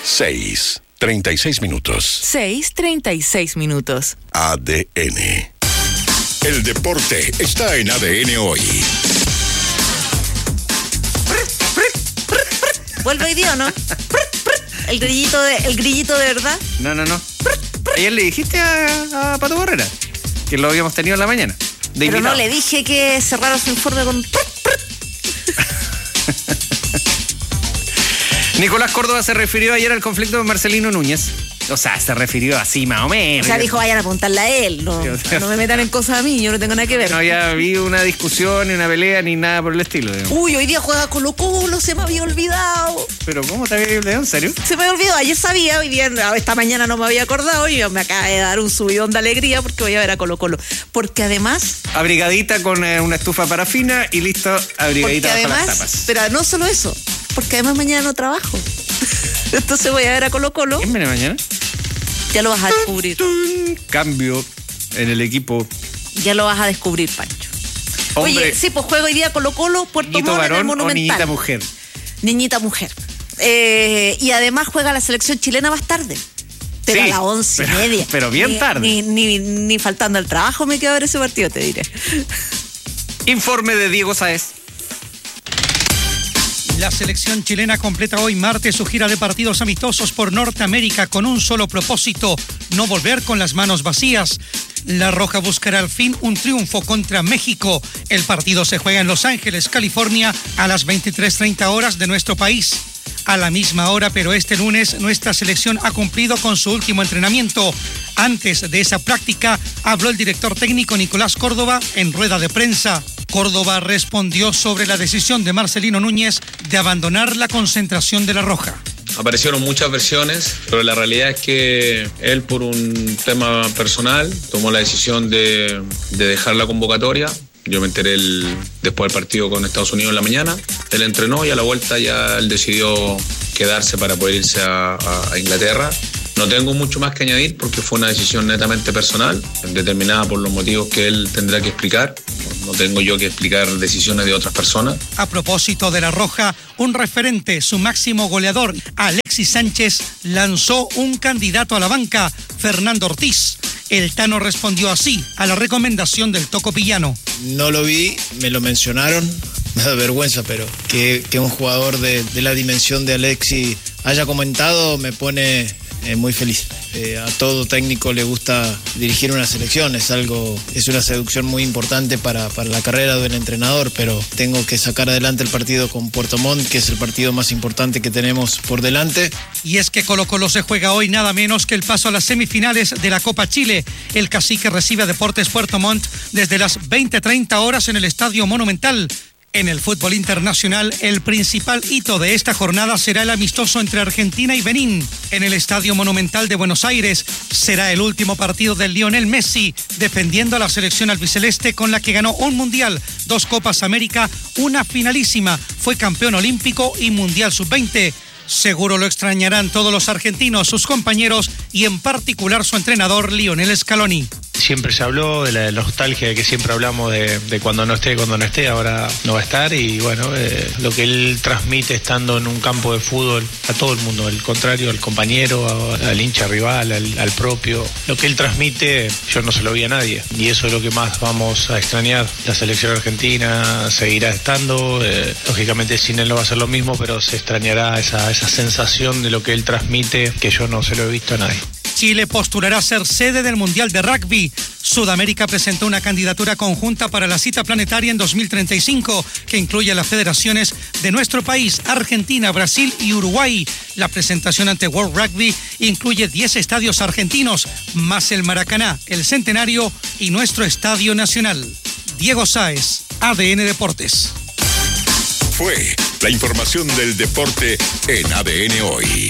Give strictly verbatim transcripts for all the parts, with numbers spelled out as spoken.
seis, treinta y seis minutos. seis, treinta y seis minutos. A D N. El deporte está en A D N hoy. ¿Vuelve hoy día o no? ¿El grillito de, el grillito de verdad? No, no, no. Ayer le dijiste a, a Pato Barrera que lo habíamos tenido en la mañana. Pero invitado. no le dije que cerrara su informe con... Nicolás Córdoba se refirió ayer al conflicto con Marcelino Núñez. O sea, se refirió así más o menos. O sea, dijo, vayan a apuntarle a él. No, no me metan en cosas a mí, yo no tengo nada que ver. No había habido una discusión, ni una pelea, ni nada por el estilo. Digamos. Uy, hoy día juega Colo Colo, se me había olvidado. Pero ¿cómo te había olvidado? ¿En serio? Se me había olvidado, ayer sabía, hoy día, esta mañana no me había acordado y me acaba de dar un subidón de alegría porque voy a ver a Colo Colo. Porque además... Abrigadita con eh, una estufa parafina y listo, abrigadita bajo además, las tapas. Pero no solo eso, porque además mañana no trabajo. Entonces voy a ver a Colo Colo. ¿Quién viene mañana? Ya lo vas a descubrir. Cambio en el equipo. Ya lo vas a descubrir, Pancho. Hombre, oye, sí, pues juego hoy día Colo Colo, Puerto Montt en el Monumental. ¿O niñita mujer? Niñita mujer. Eh, y además juega la selección chilena más tarde. Pero sí, a las once pero, y media. Pero bien ni, tarde. Ni, ni, ni faltando al trabajo me quedo a ver ese partido, te diré. Informe de Diego Sáez. La selección chilena completa hoy martes su gira de partidos amistosos por Norteamérica con un solo propósito, no volver con las manos vacías. La Roja buscará al fin un triunfo contra México. El partido se juega en Los Ángeles, California, a las veintitrés treinta horas de nuestro país. A la misma hora, pero este lunes, nuestra selección ha cumplido con su último entrenamiento. Antes de esa práctica, habló el director técnico Nicolás Córdoba en rueda de prensa. Córdoba respondió sobre la decisión de Marcelino Núñez de abandonar la concentración de la Roja. Aparecieron muchas versiones, pero la realidad es que él, por un tema personal, tomó la decisión de, de dejar la convocatoria. Yo me enteré el, después del partido con Estados Unidos en la mañana. Él entrenó y a la vuelta ya él decidió quedarse para poder irse a, a, a Inglaterra. No tengo mucho más que añadir porque fue una decisión netamente personal, determinada por los motivos que él tendrá que explicar. No tengo yo que explicar decisiones de otras personas. A propósito de la Roja, un referente, su máximo goleador, Alexis Sánchez, lanzó un candidato a la banca, Fernando Ortiz. El Tano respondió así a la recomendación del Toco Pillano. No lo vi, me lo mencionaron, me da vergüenza, pero que, que un jugador de, de la dimensión de Alexis haya comentado me pone eh, muy feliz. Eh, a todo técnico le gusta dirigir una selección, es algo, es una seducción muy importante para, para la carrera del entrenador, pero tengo que sacar adelante el partido con Puerto Montt, que es el partido más importante que tenemos por delante. Y es que Colo Colo se juega hoy nada menos que el paso a las semifinales de la Copa Chile. El Cacique recibe a Deportes Puerto Montt desde las veinte treinta horas en el Estadio Monumental. En el fútbol internacional, el principal hito de esta jornada será el amistoso entre Argentina y Benín. En el Estadio Monumental de Buenos Aires será el último partido de Lionel Messi, defendiendo a la selección albiceleste con la que ganó un Mundial, dos Copas América, una finalísima, fue campeón olímpico y Mundial sub veinte. Seguro lo extrañarán todos los argentinos, sus compañeros y en particular su entrenador Lionel Scaloni. Siempre se habló de la nostalgia de que siempre hablamos de, de cuando no esté, cuando no esté, ahora no va a estar y bueno, eh, lo que él transmite estando en un campo de fútbol a todo el mundo, al contrario, al compañero, a, al hincha rival, al, al propio, lo que él transmite yo no se lo vi a nadie y eso es lo que más vamos a extrañar. La selección argentina seguirá estando, eh, lógicamente sin él no va a ser lo mismo, pero se extrañará esa, esa sensación de lo que él transmite que yo no se lo he visto a nadie. Chile postulará ser sede del Mundial de Rugby. Sudamérica presentó una candidatura conjunta para la cita planetaria en dos mil treinta y cinco, que incluye a las federaciones de nuestro país, Argentina, Brasil y Uruguay. La presentación ante World Rugby incluye diez estadios argentinos, más el Maracaná, el Centenario y nuestro Estadio Nacional. Diego Sáez, A D N Deportes. Fue la información del deporte en A D N Hoy.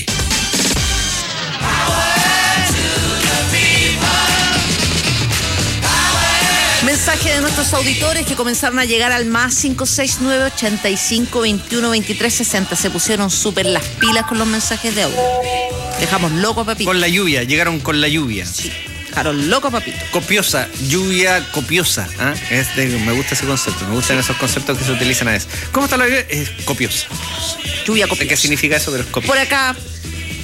Mensaje de nuestros auditores que comenzaron a llegar al más cinco seis nueve, ochenta y cinco, veintiuno, veintitrés, sesenta. Se pusieron súper las pilas con los mensajes de audio. Dejamos loco a Papito. Con la lluvia, llegaron con la lluvia. Sí, dejaron loco a Papito. Copiosa, lluvia copiosa. ¿Ah? Es de, me gusta ese concepto, me gustan esos conceptos que se utilizan a veces. ¿Cómo está la lluvia? Es copiosa. Lluvia copiosa. No sé qué significa eso, pero es copiosa. Por acá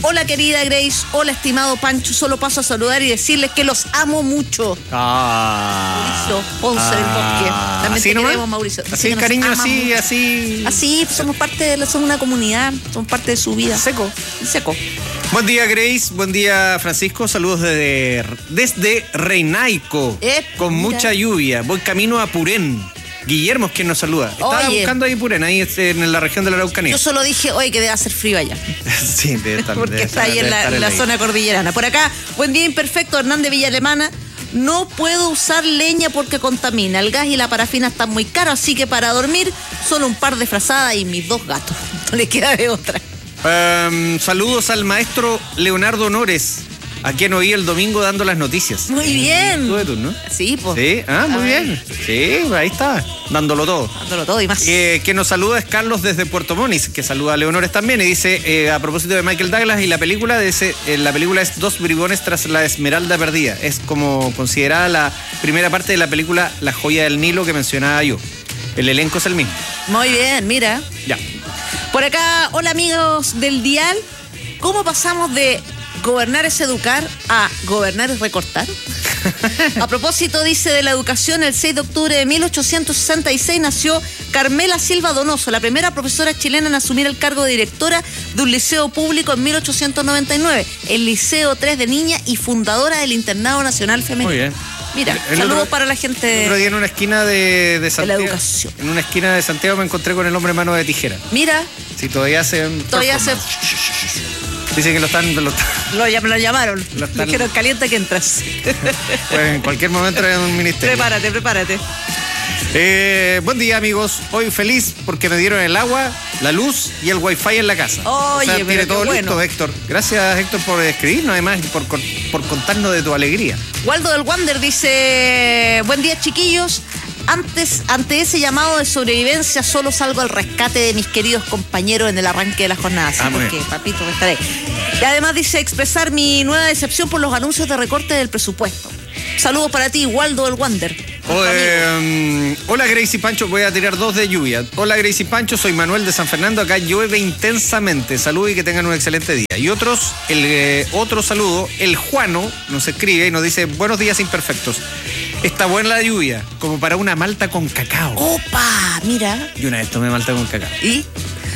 Hola querida Grace, hola estimado Pancho, solo paso a saludar y decirles que los amo mucho. Ah. Mauricio Ponce del Bosque. También ¿Así te nomás? queremos, Mauricio. Así, que nos cariño, ama así, mucho. así. Así, somos parte de la, somos una comunidad, somos parte de su vida. Seco. Seco. Buen día, Grace. Buen día, Francisco. Saludos desde, desde Reinaico. Eh, con mira. mucha lluvia. Voy camino a Purén. Guillermo es quien nos saluda. Estaba Oye. buscando ahí Purén, ahí este, en la región de la Araucanía. Yo solo dije, oye, que debe hacer frío allá. Sí, debe estar. Porque debe está estar- ahí en debe la, estar en la ahí. zona cordillerana. Por acá, buen día imperfecto, Hernández Villa Alemana. No puedo usar leña porque contamina. El gas y la parafina están muy caros, así que para dormir, solo un par de frazadas y mis dos gatos. No le queda de otra. Um, saludos al maestro Leonardo Honores, a quien oí el domingo dando las noticias. Muy bien. Tú de tú, ¿no? Sí, pues. Sí, ah, muy bien. Sí, ahí está, dándolo todo. Dándolo todo y más. Eh, quien nos saluda es Carlos desde Puerto Montt, que saluda a Leonores también y dice, eh, a propósito de Michael Douglas y la película, dice, eh, la película es Dos bribones tras la esmeralda perdida. Es como considerada la primera parte de la película La joya del Nilo que mencionaba yo. El elenco es el mismo. Muy bien, mira. Ya. Por acá, hola amigos del Dial. ¿Cómo pasamos de gobernar es educar a gobernar es recortar? A propósito, dice, de la educación, el seis de octubre de mil ochocientos sesenta y seis nació Carmela Silva Donoso, la primera profesora chilena en asumir el cargo de directora de un liceo público en mil ochocientos noventa y nueve, el Liceo tres de Niña, y fundadora del Internado Nacional Femenino. Muy bien. Mira, El saludos otro- para la El gente. otro día en una esquina de, de Santiago. educación. En una esquina de Santiago me encontré con el hombre mano de tijera. Mira, Si todavía hacen. todavía se Dicen que lo están. Lo están lo, llam- lo llamaron. Lo están- Dijeron, calienta que entras. pues en cualquier momento en un ministerio. Prepárate, prepárate. Eh, buen día, amigos. Hoy feliz porque me dieron el agua, la luz y el wifi en la casa. Oye, o sea, pero tiene qué todo bueno. listo, Héctor. Gracias, Héctor, por escribirnos, además, y por, por contarnos de tu alegría. Waldo del Wander dice, buen día chiquillos, antes, ante ese llamado de sobrevivencia solo salgo al rescate de mis queridos compañeros en el arranque de la jornada. Así Ah, muy porque, bien. papito, me estaré. Y además dice, expresar mi nueva decepción por los anuncios de recorte del presupuesto. Saludos para ti, Waldo del Wander. Oh, eh, hola, Gracie Pancho. Voy a tirar dos de lluvia. Hola, Gracie Pancho. Soy Manuel de San Fernando. Acá llueve intensamente. Saludos y que tengan un excelente día. Y otros, el eh, otro saludo, el Juano nos escribe y nos dice, buenos días imperfectos. Está buena la lluvia, como para una malta con cacao. ¡Opa! Mira. Y una vez tomé malta con cacao. ¿Y?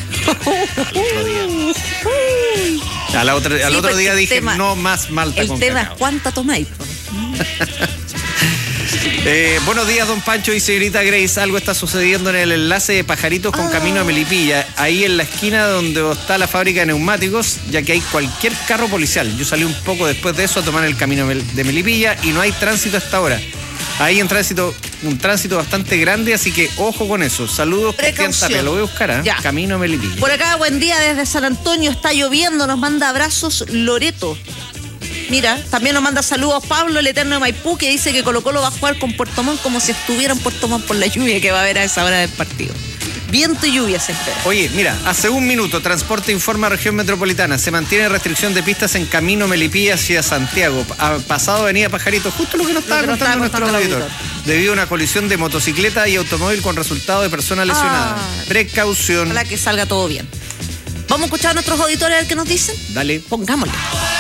Al otro, al Sí, otro pues día el dije, tema- no más malta El con tema cacao. es cuánta tomáis. Eh, buenos días, don Pancho y señorita Grace. Algo está sucediendo en el enlace de Pajaritos con Ah. camino a Melipilla, ahí en la esquina donde está la fábrica de neumáticos, ya que hay cualquier carro policial. Yo salí un poco después de eso a tomar el camino de Melipilla y no hay tránsito hasta ahora. Hay en tránsito, un tránsito bastante grande, así que ojo con eso. Saludos, Cristian Precaución. Tapia. Lo voy a buscar, ¿eh? Ya. Camino a Melipilla. Por acá, buen día desde San Antonio, está lloviendo, nos manda abrazos Loreto. Mira, también nos manda saludos Pablo, el eterno de Maipú, que dice que Colo Colo va a jugar con Puerto Montt como si estuviera en Puerto Montt por la lluvia que va a haber a esa hora del partido. Viento y lluvia se espera. Oye, mira, hace un minuto, Transporte informa región metropolitana. Se mantiene restricción de pistas en camino Melipilla hacia Santiago. Ha pasado Avenida Pajarito, justo lo que nos estaba Lo que nos contando estaba nuestro contando el auditor. Debido a una colisión de motocicleta y automóvil con resultado de persona lesionada. Ah. Precaución. Ojalá que salga todo bien. Vamos a escuchar a nuestros auditores a ver qué nos dicen. Dale. Pongámosle.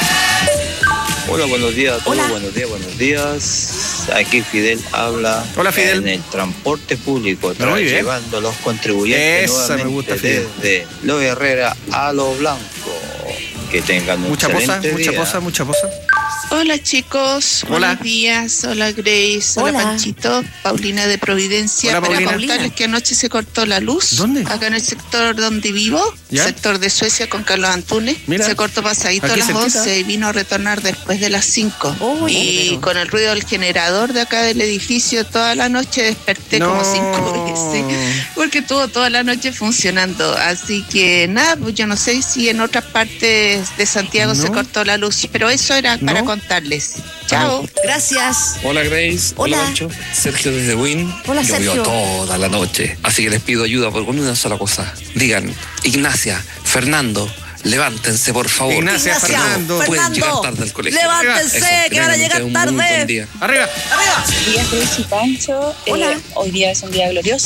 Hola, buenos días a todos, Hola. buenos días, buenos días. Aquí Fidel habla. Hola, Fidel. En el transporte público, Muy bien. llevando a los contribuyentes Esa me nuevamente gusta, Fidel. desde Lo Herrera a Lo Blanco. Que tengan un Mucha posa, excelente mucha día. posa, mucha posa. Hola chicos, Hola. buenos días, hola Grace, hola, Hola. Panchito, Paulina de Providencia. Hola, Para Paulina. contarles que anoche se cortó la luz. ¿Dónde? Acá en el sector donde vivo, ¿Ya? sector de Suecia con Carlos Antunes. Mira. Se cortó pasadito a Aquí las cerquita. once y vino a retornar después de las cinco. Uy, y pero- con el ruido del generador de acá del edificio toda la noche desperté No. como cinco veces. Porque estuvo toda la noche funcionando. Así que nada, pues yo no sé si en otras partes de Santiago No. se cortó la luz, pero eso era para No. contarles. Chao. Gracias. Hola Grace, Hola. hola Pancho, Sergio desde Win. Hola, Llovió Sergio. toda la noche, así que les pido ayuda por una sola cosa. Digan, Ignacia, Fernando, levántense por favor. Ignacia, Ignacia, Fernando. Pueden Fernando, llegar tarde al colegio. levántense, Eso, que van a tengan llegar un muy tarde. buen día. Arriba. ¡Arriba! Buenos días, Grace y Pancho. Hola. Eh, hoy día es un día glorioso.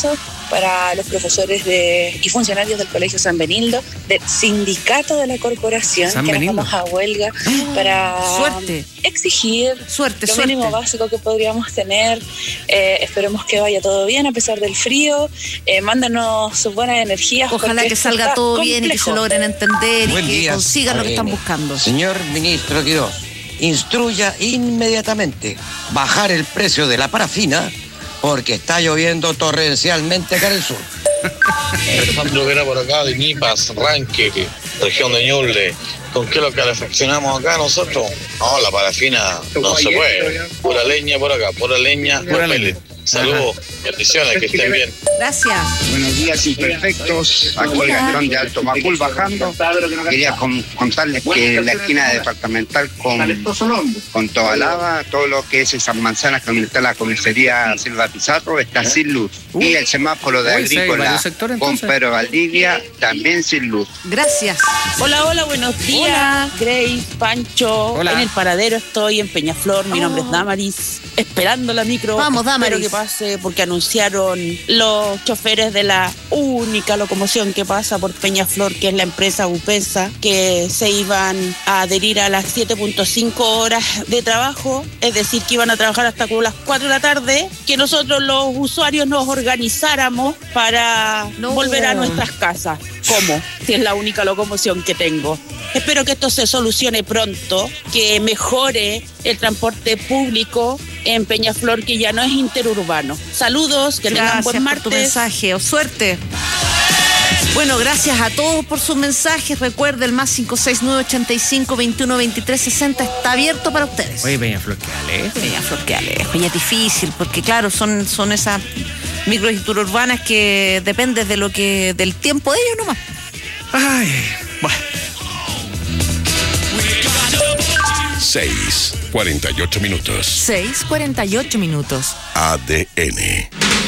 para los profesores de, y funcionarios del Colegio San Benildo, del sindicato de la corporación, San que Benildo. nos vamos a huelga para Suerte. exigir Suerte, lo suerte. mínimo básico que podríamos tener. Eh, esperemos que vaya todo bien a pesar del frío. Eh, mándanos sus buenas energías. Ojalá porque que esto salga está todo bien y que se complejo. logren entender Buen y que día, consigan lo que A D N. están buscando. Señor ministro Quirós, instruya inmediatamente bajar el precio de la parafina porque está lloviendo torrencialmente acá en el sur. Alejandro Vera por acá, de Nipas, Ranque, región de Ñuble. ¿Con qué lo calefaccionamos acá nosotros? No, la parafina no se puede. Pura leña por acá, pura leña, pura pellet. Saludos, bendiciones, que estén bien. Gracias. Buenos días, imperfectos. Aquí Gastón de Alto Macul bajando. Quería con- contarles que en la esquina de Departamental con, con Tobalaba, todo lo que es esas manzanas donde está la comisaría Silva Pizarro, está sin luz. Y el semáforo de Uy, sí, hay Agrícola varios sectores, con entonces. Pedro Valdivia también sin luz. Gracias. Hola, hola, buenos días. Hola. Grace, Pancho. Hola. En el paradero estoy, en Peñaflor. Mi nombre es Damaris. Esperando la micro. Vamos, Damaris. Espero que pase porque anunciaron los choferes de la única locomoción que pasa por Peñaflor, que es la empresa UPESA, que se iban a adherir a las siete punto cinco horas de trabajo. Es decir, que iban a trabajar hasta como las cuatro de la tarde. Que nosotros los usuarios nos organizáramos para No. volver a nuestras casas. ¿Cómo? Si es la única locomoción que tengo. Espero que esto se solucione pronto, que mejore el transporte público en Peñaflor, que ya no es interurbano. Saludos, que tengan Gracias buen por martes. tu mensaje. O suerte. Bueno, gracias a todos por sus mensajes. Recuerda, el más cinco seis nueve ochenta y cinco veintiuno veintitrés sesenta está abierto para ustedes. Oye, Peñaflor, qué lejos. Peñaflor, qué lejos. Y es difícil, porque claro, son, son esas microurbanas que depende de lo que, del tiempo de ellos nomás. Ay, bueno. seis, cuarenta y ocho minutos. seis cuarenta y ocho minutos. A D N.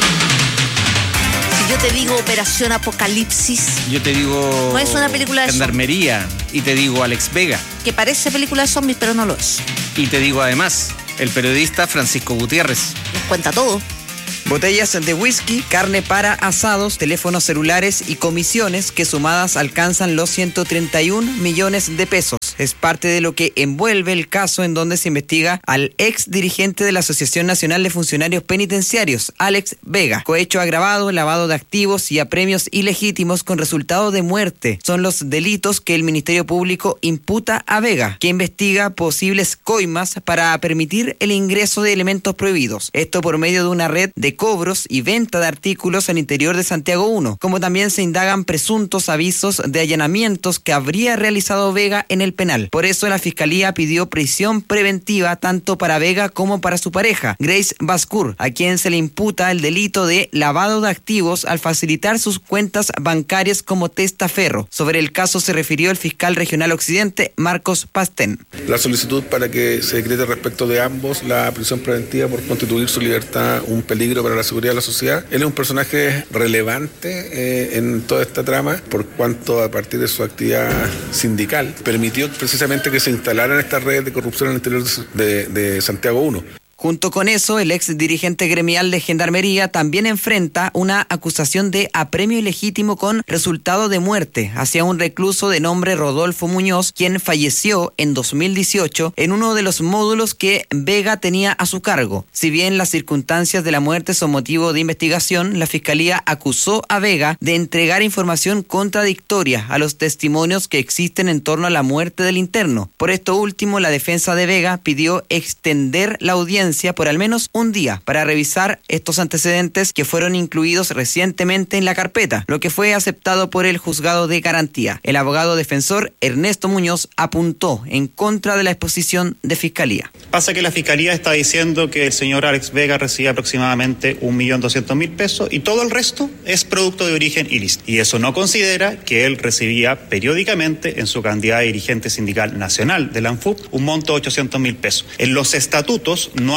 Si yo te digo Operación Apocalipsis, Yo te digo. No es una película de Gendarmería. Y te digo Alex Vega. que parece película de zombies, pero no lo es. Y te digo además, el periodista Francisco Gutiérrez. Nos cuenta todo. Botellas de whisky, carne para asados, teléfonos celulares y comisiones que sumadas alcanzan los ciento treinta y un millones de pesos. Es parte de lo que envuelve el caso en donde se investiga al ex dirigente de la Asociación Nacional de Funcionarios Penitenciarios, Alex Vega. Cohecho agravado, lavado de activos y apremios ilegítimos con resultado de muerte son los delitos que el Ministerio Público imputa a Vega, que investiga posibles coimas para permitir el ingreso de elementos prohibidos. Esto por medio de una red de cobros y venta de artículos al interior de Santiago uno, como también se indagan presuntos avisos de allanamientos que habría realizado Vega en el penal. Por eso la Fiscalía pidió prisión preventiva tanto para Vega como para su pareja, Grace Bascour, a quien se le imputa el delito de lavado de activos al facilitar sus cuentas bancarias como testaferro. Sobre el caso se refirió el fiscal regional occidente, Marcos Pastén. La solicitud para que se decrete respecto de ambos la prisión preventiva por constituir su libertad un peligro para la seguridad de la sociedad. Él es un personaje relevante eh, en toda esta trama, por cuanto a partir de su actividad sindical permitió precisamente que se instalaran estas redes de corrupción en el interior de, de Santiago uno. Junto con eso, el ex dirigente gremial de Gendarmería también enfrenta una acusación de apremio ilegítimo con resultado de muerte hacia un recluso de nombre Rodolfo Muñoz, quien falleció en dos mil dieciocho en uno de los módulos que Vega tenía a su cargo. Si bien las circunstancias de la muerte son motivo de investigación, la Fiscalía acusó a Vega de entregar información contradictoria a los testimonios que existen en torno a la muerte del interno. Por esto último, la defensa de Vega pidió extender la audiencia por al menos un día para revisar estos antecedentes que fueron incluidos recientemente en la carpeta, lo que fue aceptado por el juzgado de garantía. El abogado defensor Ernesto Muñoz apuntó en contra de la exposición de Fiscalía. Pasa que la Fiscalía está diciendo que el señor Alex Vega recibe aproximadamente un millón doscientos mil pesos y todo el resto es producto de origen ilícito. Y eso no considera que él recibía periódicamente en su calidad de dirigente sindical nacional de la ANFUP un monto de ochocientos mil pesos. En los estatutos no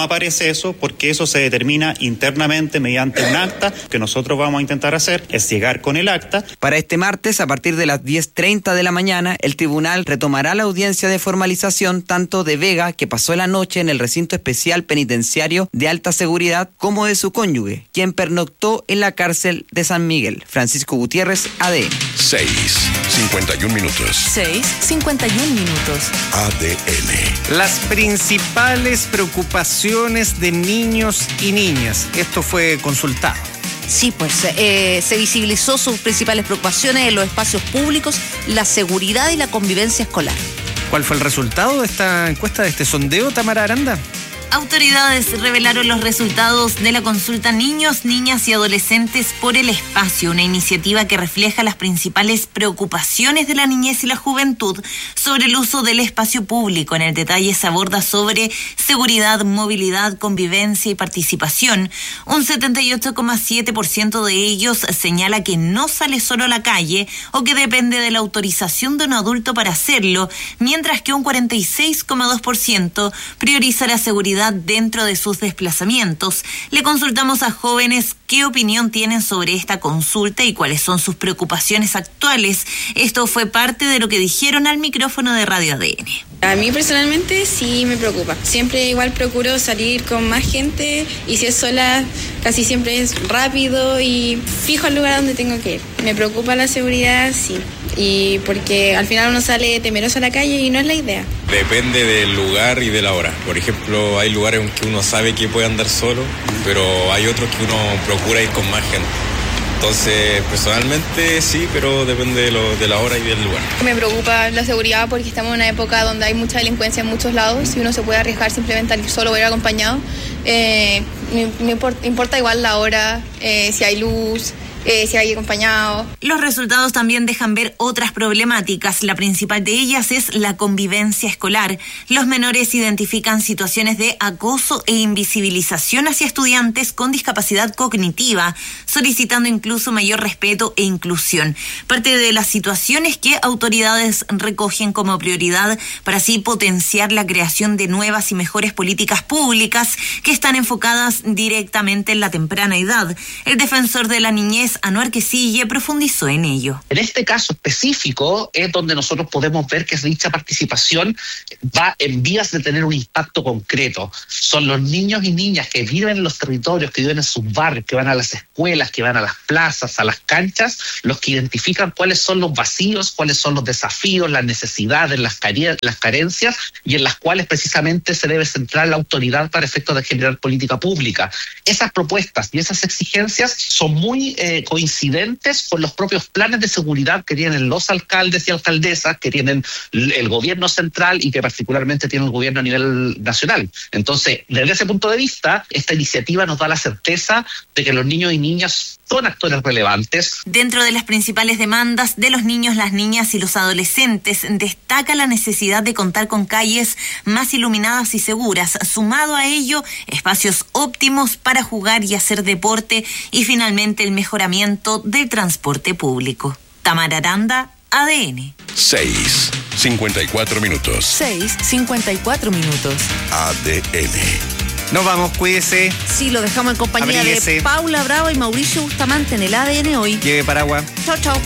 aparece eso porque eso se determina internamente mediante un acta. Que nosotros vamos a intentar hacer es llegar con el acta. Para este martes, a partir de las diez treinta de la mañana, el tribunal retomará la audiencia de formalización tanto de Vega, que pasó la noche en el recinto especial penitenciario de alta seguridad, como de su cónyuge, quien pernoctó en la cárcel de San Miguel. Francisco Gutiérrez, A D N. seis, cincuenta y un minutos. seis, cincuenta y un minutos. A D N. Las principales preocupaciones de niños y niñas. Esto fue consultado. Sí, pues eh, se visibilizó sus principales preocupaciones en los espacios públicos, la seguridad y la convivencia escolar. ¿Cuál fue el resultado de esta encuesta, de este sondeo, Tamara Aranda? Autoridades revelaron los resultados de la consulta Niños, Niñas y Adolescentes por el Espacio, una iniciativa que refleja las principales preocupaciones de la niñez y la juventud sobre el uso del espacio público. En el detalle se aborda sobre seguridad, movilidad, convivencia y participación. Un setenta y ocho coma siete por ciento de ellos señala que no sale solo a la calle o que depende de la autorización de un adulto para hacerlo, mientras que un cuarenta y seis coma dos por ciento prioriza la seguridad dentro de sus desplazamientos. Le consultamos a jóvenes qué opinión tienen sobre esta consulta y cuáles son sus preocupaciones actuales. Esto fue parte de lo que dijeron al micrófono de Radio A D N. A mí personalmente sí me preocupa. Siempre igual procuro salir con más gente y si es sola casi siempre es rápido y fijo el lugar donde tengo que ir. Me preocupa la seguridad, sí. Y porque al final uno sale temeroso a la calle y no es la idea. Depende del lugar y de la hora. Por ejemplo, hay lugares en que uno sabe que puede andar solo, pero hay otros que uno procura ir con más gente. Entonces, personalmente sí, pero depende de, lo, de la hora y del lugar. Me preocupa la seguridad porque estamos en una época donde hay mucha delincuencia en muchos lados y uno se puede arriesgar simplemente al ir solo o ir acompañado. Eh, me, me importa, importa igual la hora, eh, si hay luz, Eh, si hay acompañado. Los resultados también dejan ver otras problemáticas. La principal de ellas es la convivencia escolar. Los menores identifican situaciones de acoso e invisibilización hacia estudiantes con discapacidad cognitiva, solicitando incluso mayor respeto e inclusión. Parte de las situaciones que autoridades recogen como prioridad para así potenciar la creación de nuevas y mejores políticas públicas que están enfocadas directamente en la temprana edad. El defensor de la niñez, Anuar Quesille, profundizó en ello. En este caso específico es donde nosotros podemos ver que dicha participación va en vías de tener un impacto concreto. Son los niños y niñas que viven en los territorios, que viven en sus barrios, que van a las escuelas, que van a las plazas, a las canchas, los que identifican cuáles son los vacíos, cuáles son los desafíos, las necesidades, las, care- las carencias y en las cuales precisamente se debe centrar la autoridad para efectos de generar política pública. Esas propuestas y esas exigencias son muy eh, coincidentes con los propios planes de seguridad que tienen los alcaldes y alcaldesas, que tienen el gobierno central y que particularmente tiene el gobierno a nivel nacional. Entonces, desde ese punto de vista, esta iniciativa nos da la certeza de que los niños y niñas son actores relevantes. Dentro de las principales demandas de los niños, las niñas y los adolescentes, destaca la necesidad de contar con calles más iluminadas y seguras, sumado a ello, espacios óptimos para jugar y hacer deporte y finalmente el mejoramiento del transporte público. Tamara Aranda, A D N. seis, cincuenta y cuatro minutos. seis, cincuenta y cuatro minutos. A D N. Nos vamos, cuídese. Sí, lo dejamos en compañía Abríguese. de Paula Bravo y Mauricio Bustamante en el A D N hoy. Lleve paraguas. Chao, chao.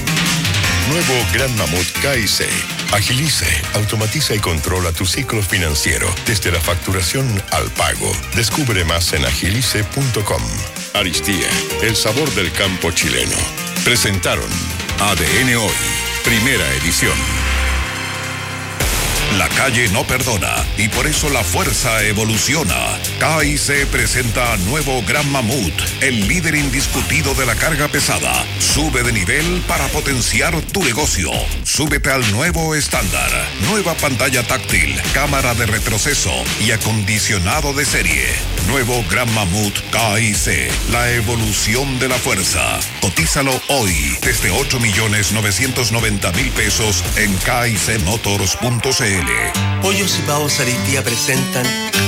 Nuevo Gran Mamut K I C. Agilice, automatiza y controla tu ciclo financiero desde la facturación al pago. Descubre más en agilice punto com. Aristía, el sabor del campo chileno. Presentaron A D N Hoy, primera edición. La calle no perdona y por eso la fuerza evoluciona. K I C presenta nuevo Gran Mamut, el líder indiscutido de la carga pesada. Sube de nivel para potenciar tu negocio. Súbete al nuevo estándar. Nueva pantalla táctil, cámara de retroceso y acondicionado de serie. Nuevo Gran Mamut K I C, la evolución de la fuerza. Cotízalo hoy desde ocho millones novecientos noventa mil pesos en k i c motors punto c l. Pollos y Pavos Aristía presentan